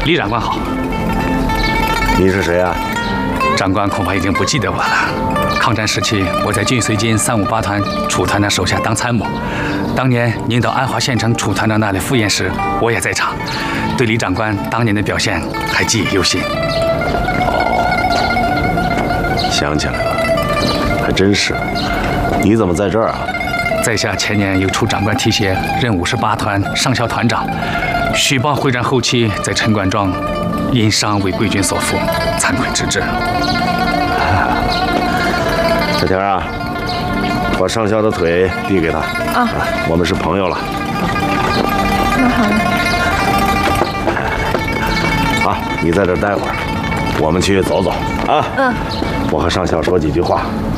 李长官好。 你是谁啊？ 长官恐怕已经不记得我了。抗战时期，我在军绥军358团楚团长手下当参谋。当年您到安华县城楚团长那里赴宴时，我也在场，对李长官当年的表现还记忆犹新。 哦，想起来了，还真是。你怎么在这儿啊？ 在下前年由楚长官提携，任58团上校团长。许报会战后期在陈官庄因伤为贵军所俘，惭愧之至。 小田啊，把上校的腿递给他。 啊， 我们是朋友了。 那好了。 好，你在这儿待会儿，我们去走走啊。 嗯。 我和上校说几句话。